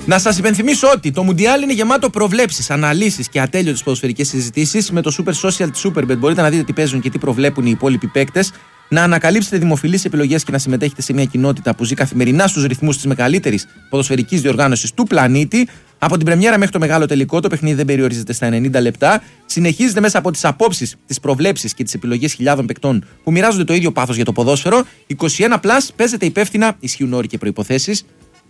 Να σας υπενθυμίσω ότι το Μουντιάλ είναι γεμάτο προβλέψεις, αναλύσεις και ατέλειωτες ποδοσφαιρικές συζητήσεις με το Super Social της Superbet. Μπορείτε να δείτε τι παίζουν και τι προβλέπουν οι υπόλοιποι παίκτες, να ανακαλύψετε δημοφιλείς επιλογές και να συμμετέχετε σε μια κοινότητα που ζει καθημερινά στους ρυθμούς της μεγαλύτερης ποδοσφαιρικής διοργάνωσης του πλανήτη. Από την πρεμιέρα μέχρι το μεγάλο τελικό, το παιχνίδι δεν περιορίζεται στα 90 λεπτά. Συνεχίζεται μέσα από τις απόψεις, τις προβλέψεις και τις επιλογές χιλιάδων παικτών που μοιράζονται το ίδιο πάθος για το ποδόσφαιρο. 21+, παίζετε υπεύθυνα, ισχύουν όροι και προϋποθέσεις.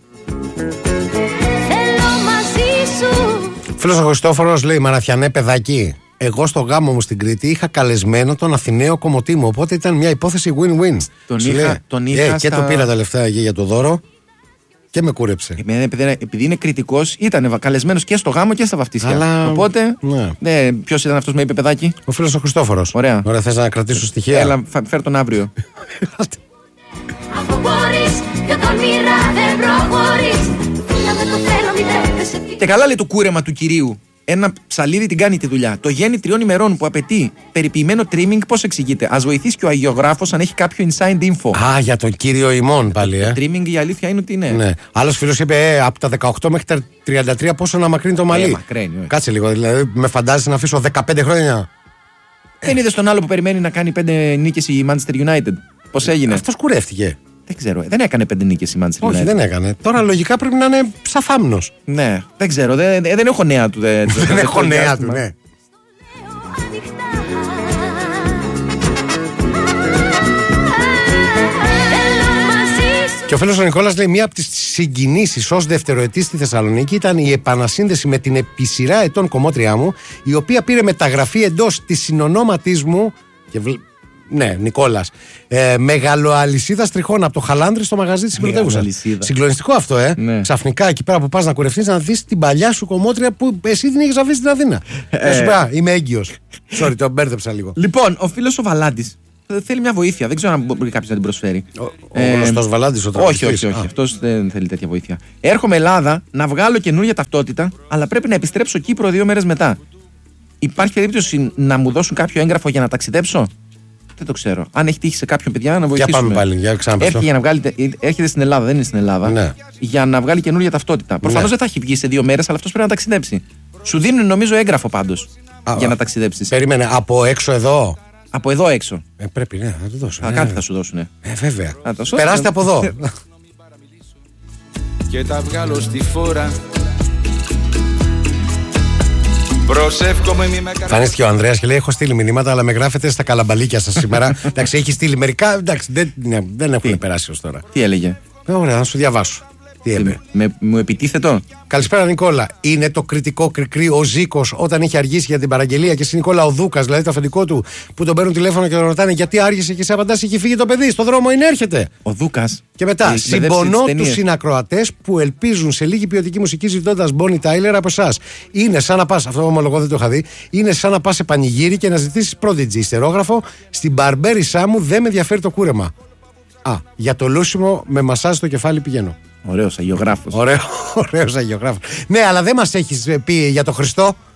Φίλος ο Χριστόφορος λέει: Μαραθιανέ παιδάκι, εγώ στο γάμο μου στην Κρήτη είχα καλεσμένο τον Αθηναίο κομμωτή μου. Οπότε ήταν μια υπόθεση win-win. Τον είχα και του πήρα τα λεφτά για το δώρο και με κούρεψε. Επειδή είναι κριτικός, ήταν καλεσμένος και στο γάμο και στα βαφτίσια. Αλλά... Οπότε. Ναι. Ποιος ήταν αυτός με είπε παιδάκι? Ο φίλος ο Χριστόφορος. Ωραία. Θες να κρατήσω στοιχεία? Έλα, φέρ τον αύριο. Αφού μπορείς και όταν μοίρα δεν προχωρείς. Και καλά λέει το κούρεμα του κυρίου. Ένα ψαλίδι την κάνει τη δουλειά. Το γέννη 3 ημερών που απαιτεί περιποιημένο trimming, πώς εξηγείται? Ας βοηθήσει και ο αγιογράφος αν έχει κάποιο inside info. Α, για τον κύριο ημών πάλι, Το trimming η αλήθεια είναι ότι είναι. Ναι. Άλλος φίλος είπε από τα 18 μέχρι τα 33 πόσο να μακρύνει το μαλλί. Μακραίνει, Κάτσε λίγο, δηλαδή με φαντάζεσαι να αφήσω 15 χρόνια. Δεν είδες τον άλλο που περιμένει να κάνει 5 νίκες η Manchester United? Πώς έγινε? Αυτός κουρεύτηκε. Δεν ξέρω, δεν έκανε 5 νίκες η Manchester United. Όχι, δεν έκανε. Τώρα λογικά πρέπει να είναι ψαφάμνος. Ναι, δεν ξέρω, δεν έχω νέα του. Δεν έχω νέα του, ναι. Και ο φίλος ο Νικόλας λέει: μία από τις συγκινήσεις ως δευτεροετής στη Θεσσαλονίκη ήταν η επανασύνδεση με την επί σειρά ετών κομμότριά μου, η οποία πήρε μεταγραφή εντός της συνονόματής μου. Ναι, Νικόλας. Μεγαλοαλυσίδα τριχών από το Χαλάνδρι στο μαγαζί της πρωτεύουσα. Συγκλονιστικό αυτό, Ναι. Ξαφνικά εκεί πέρα που πας να κουρευτείς να δεις την παλιά σου κομμότρια που εσύ την έχεις αφήσει στην Αθήνα. Σου πει, είμαι έγκυος. Sorry, το μπέρδεψα λίγο. Λοιπόν, ο φίλος ο Βαλάντης θέλει μια βοήθεια. Δεν ξέρω αν μπορεί κάποιος να την προσφέρει. Ο γνωστός Βαλάντης, ο τραγουδιστής. Όχι. Αυτός δεν θέλει τέτοια βοήθεια. Έρχομαι Ελλάδα να βγάλω καινούργια ταυτότητα, αλλά πρέπει να επιστρέψω Κύπρο 2 μέρες μετά. Υπάρχει περίπτωση να μου δώσουν κάποιο έγγραφο για να ταξιδέψω? Δεν το ξέρω. Αν έχει τύχει σε κάποιον παιδιά να βοηθήσουμε. Για πάμε πάλι, για ξαναπέσω. Έρχεται στην Ελλάδα, δεν είναι στην Ελλάδα. Ναι. Για να βγάλει καινούργια ταυτότητα. Προφανώς δεν θα έχει βγει σε 2 μέρες, αλλά αυτός πρέπει να ταξιδέψει. Σου δίνουν νομίζω έγγραφο πάντως για να ταξιδέψεις. Περίμενε, από έξω εδώ. Από εδώ έξω. Πρέπει, ναι, θα το δώσω. Κάτι θα σου δώσουν. Βέβαια. Περάστε από εδώ. Και τα βγάλω στη φόρα. Προσεύχομαι μη με Φανίστηκε ο Ανδρέας και λέει: έχω στείλει μηνύματα, αλλά με γράφετε στα καλαμπαλίκια σας σήμερα. Εντάξει, έχει στείλει μερικά. Εντάξει, δεν έχουν περάσει ως τώρα. Τι έλεγε? Ωραία, να σου διαβάσω. Τι είπε? Μου επιτίθετο. Καλησπέρα, Νικόλα. Είναι το κριτικό κρικρί ο Ζήκος όταν είχε αργήσει για την παραγγελία και στην Νικόλα ο Δούκας, δηλαδή το αφεντικό του, που τον παίρνουν τηλέφωνο και τον ρωτάνε γιατί άργησε και σε απαντάς, έχει φύγει το παιδί, στο δρόμο είναι, έρχεται. Ο Δούκας. Και μετά, συμπονώ τους συνακροατές που ελπίζουν σε λίγη ποιοτική μουσική ζητώντας Bonnie Tyler από εσάς. Είναι σαν να πας, αυτό ομολογώ δεν το είχα δει, είναι σαν να πας σε πανηγύρι και να ζητήσεις Prodigy ιστερόγραφο. Στην μπαρμπέρισά μου δεν με ενδιαφέρει το κούρεμα. Για το λούσιμο με μασάζ στο κεφάλι πηγαίνω. Ωραίος αγιογράφος. Ωραίος αγιογράφος. Ναι, αλλά δεν μας έχεις πει για το Χριστό.